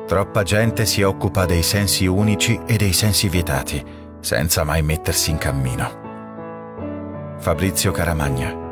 Troppa gente si occupa dei sensi unici e dei sensi vietati, senza mai mettersi in cammino. Fabrizio Caramagna.